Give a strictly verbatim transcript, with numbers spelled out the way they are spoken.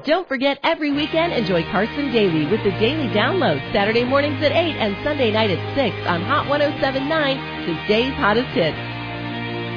Don't forget, every weekend, enjoy Carson Daly with the Daily Download, Saturday mornings at eight and Sunday night at six on Hot one oh seven point nine, today's hottest hits.